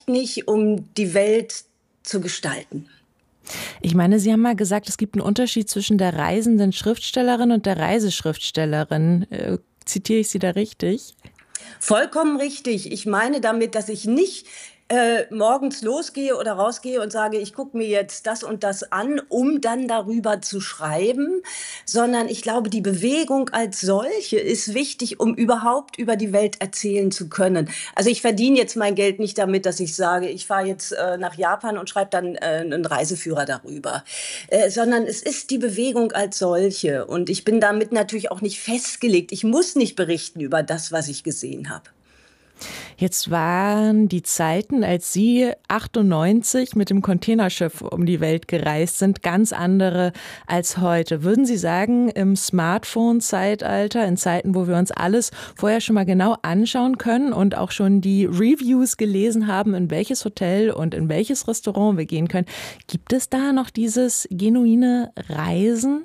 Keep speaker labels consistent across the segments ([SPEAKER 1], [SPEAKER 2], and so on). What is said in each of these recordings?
[SPEAKER 1] nicht, um die Welt zu gestalten.
[SPEAKER 2] Ich meine, Sie haben mal gesagt, es gibt einen Unterschied zwischen der reisenden Schriftstellerin und der Reiseschriftstellerin. Zitiere ich Sie da richtig?
[SPEAKER 1] Vollkommen richtig. Ich meine damit, dass ich nicht morgens losgehe oder rausgehe und sage, ich gucke mir jetzt das und das an, um dann darüber zu schreiben, sondern ich glaube, die Bewegung als solche ist wichtig, um überhaupt über die Welt erzählen zu können. Also ich verdiene jetzt mein Geld nicht damit, dass ich sage, ich fahre jetzt nach Japan und schreibe dann einen Reiseführer darüber, sondern es ist die Bewegung als solche. Und ich bin damit natürlich auch nicht festgelegt. Ich muss nicht berichten über das, was ich gesehen habe.
[SPEAKER 2] Jetzt waren die Zeiten, als Sie 98 mit dem Containerschiff um die Welt gereist sind, ganz andere als heute. Würden Sie sagen, im Smartphone-Zeitalter, in Zeiten, wo wir uns alles vorher schon mal genau anschauen können und auch schon die Reviews gelesen haben, in welches Hotel und in welches Restaurant wir gehen können, gibt es da noch dieses genuine Reisen?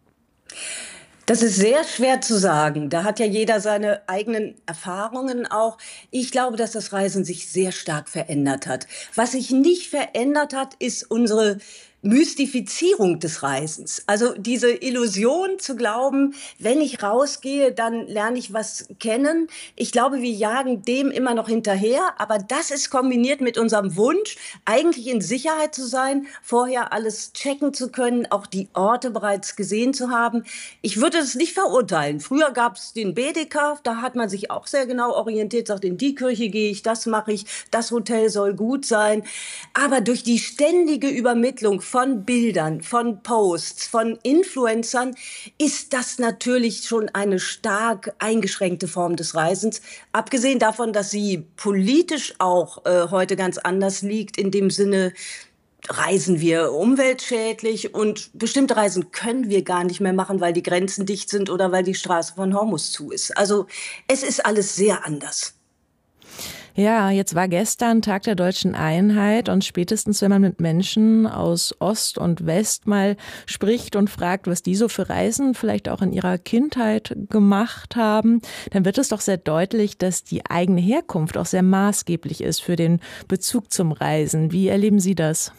[SPEAKER 1] Das ist sehr schwer zu sagen. Da hat ja jeder seine eigenen Erfahrungen auch. Ich glaube, dass das Reisen sich sehr stark verändert hat. Was sich nicht verändert hat, ist unsere Mystifizierung des Reisens. Also diese Illusion zu glauben, wenn ich rausgehe, dann lerne ich was kennen. Ich glaube, wir jagen dem immer noch hinterher, aber das ist kombiniert mit unserem Wunsch, eigentlich in Sicherheit zu sein, vorher alles checken zu können, auch die Orte bereits gesehen zu haben. Ich würde es nicht verurteilen. Früher gab es den BDK, da hat man sich auch sehr genau orientiert, sagt, in die Kirche gehe ich, das mache ich, das Hotel soll gut sein. Aber durch die ständige Übermittlung von Bildern, von Posts, von Influencern ist das natürlich schon eine stark eingeschränkte Form des Reisens. Abgesehen davon, dass sie politisch auch heute ganz anders liegt, in dem Sinne, reisen wir umweltschädlich und bestimmte Reisen können wir gar nicht mehr machen, weil die Grenzen dicht sind oder weil die Straße von Hormuz zu ist. Also es ist alles sehr anders.
[SPEAKER 2] Ja, jetzt war gestern Tag der deutschen Einheit und spätestens, wenn man mit Menschen aus Ost und West mal spricht und fragt, was die so für Reisen vielleicht auch in ihrer Kindheit gemacht haben, dann wird es doch sehr deutlich, dass die eigene Herkunft auch sehr maßgeblich ist für den Bezug zum Reisen. Wie erleben Sie das?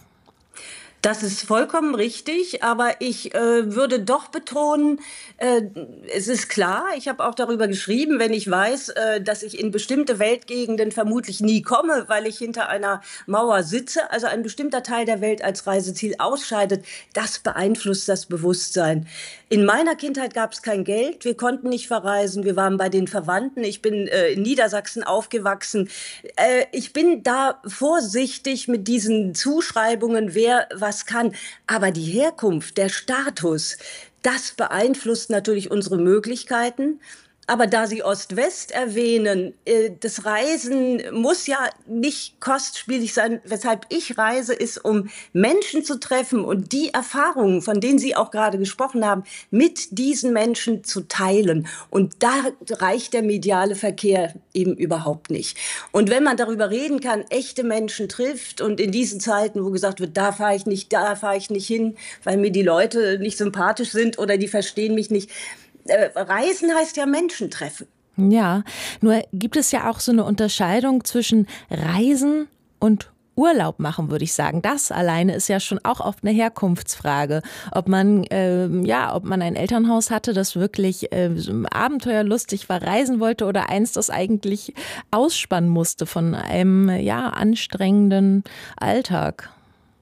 [SPEAKER 1] Das ist vollkommen richtig, aber ich würde doch betonen, äh, es ist klar, ich habe auch darüber geschrieben, wenn ich weiß, dass ich in bestimmte Weltgegenden vermutlich nie komme, weil ich hinter einer Mauer sitze, also ein bestimmter Teil der Welt als Reiseziel ausscheidet, das beeinflusst das Bewusstsein. In meiner Kindheit gab es kein Geld, wir konnten nicht verreisen, wir waren bei den Verwandten, ich bin in Niedersachsen aufgewachsen. Ich bin da vorsichtig mit diesen Zuschreibungen, wer was kann. Aber die Herkunft, der Status, das beeinflusst natürlich unsere Möglichkeiten. Aber da Sie Ost-West erwähnen, das Reisen muss ja nicht kostspielig sein. Weshalb ich reise, ist, um Menschen zu treffen und die Erfahrungen, von denen Sie auch gerade gesprochen haben, mit diesen Menschen zu teilen. Und da reicht der mediale Verkehr eben überhaupt nicht. Und wenn man darüber reden kann, echte Menschen trifft und in diesen Zeiten, wo gesagt wird, da fahre ich nicht hin, weil mir die Leute nicht sympathisch sind oder die verstehen mich nicht. Reisen heißt ja Menschen treffen.
[SPEAKER 2] Ja, nur gibt es ja auch so eine Unterscheidung zwischen Reisen und Urlaub machen, würde ich sagen. Das alleine ist ja schon auch oft eine Herkunftsfrage. Ob man ein Elternhaus hatte, das wirklich so abenteuerlustig war, reisen wollte oder eins, das eigentlich ausspannen musste von einem anstrengenden Alltag.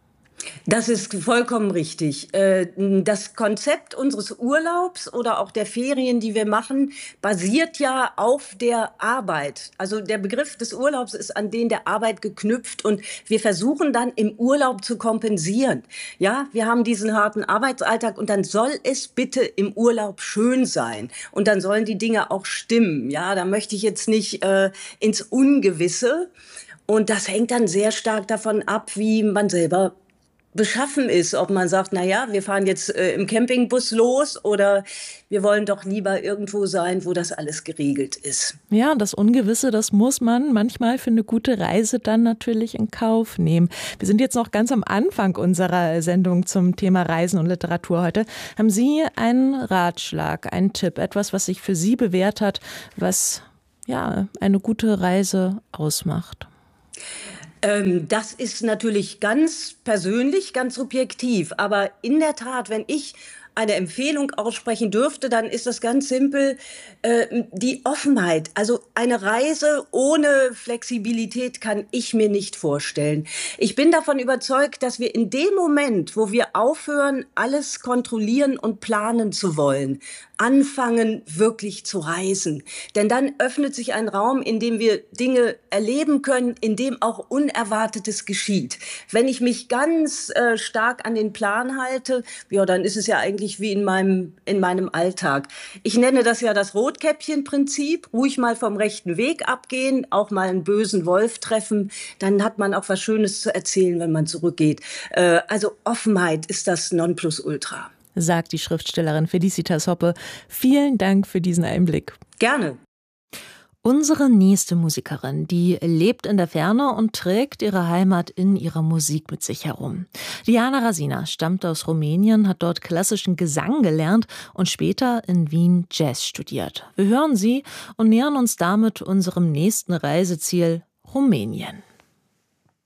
[SPEAKER 1] Das ist vollkommen richtig. Das Konzept unseres Urlaubs oder auch der Ferien, die wir machen, basiert ja auf der Arbeit. Also der Begriff des Urlaubs ist an den der Arbeit geknüpft und wir versuchen dann im Urlaub zu kompensieren. Ja, wir haben diesen harten Arbeitsalltag und dann soll es bitte im Urlaub schön sein und dann sollen die Dinge auch stimmen. Ja, da möchte ich jetzt nicht ins Ungewisse. Und das hängt dann sehr stark davon ab, wie man selber beschaffen ist, ob man sagt, na ja, wir fahren jetzt im Campingbus los oder wir wollen doch lieber irgendwo sein, wo das alles geregelt ist.
[SPEAKER 2] Ja, das Ungewisse, das muss man manchmal für eine gute Reise dann natürlich in Kauf nehmen. Wir sind jetzt noch ganz am Anfang unserer Sendung zum Thema Reisen und Literatur heute. Haben Sie einen Ratschlag, einen Tipp, etwas, was sich für Sie bewährt hat, was eine gute Reise ausmacht?
[SPEAKER 1] Das ist natürlich ganz persönlich, ganz subjektiv. Aber in der Tat, wenn ich eine Empfehlung aussprechen dürfte, dann ist das ganz simpel, die Offenheit. Also eine Reise ohne Flexibilität kann ich mir nicht vorstellen. Ich bin davon überzeugt, dass wir in dem Moment, wo wir aufhören, alles kontrollieren und planen zu wollen, anfangen, wirklich zu reisen. Denn dann öffnet sich ein Raum, in dem wir Dinge erleben können, in dem auch Unerwartetes geschieht. Wenn ich mich ganz stark an den Plan halte, ja, dann ist es ja eigentlich wie in meinem Alltag. Ich nenne das ja das Rotkäppchen-Prinzip. Ruhig mal vom rechten Weg abgehen, auch mal einen bösen Wolf treffen. Dann hat man auch was Schönes zu erzählen, wenn man zurückgeht. Also Offenheit ist das Nonplusultra.
[SPEAKER 2] Sagt die Schriftstellerin Felicitas Hoppe. Vielen Dank für diesen Einblick.
[SPEAKER 1] Gerne.
[SPEAKER 2] Unsere nächste Musikerin, die lebt in der Ferne und trägt ihre Heimat in ihrer Musik mit sich herum. Diana Rasina stammt aus Rumänien, hat dort klassischen Gesang gelernt und später in Wien Jazz studiert. Wir hören sie und nähern uns damit unserem nächsten Reiseziel Rumänien.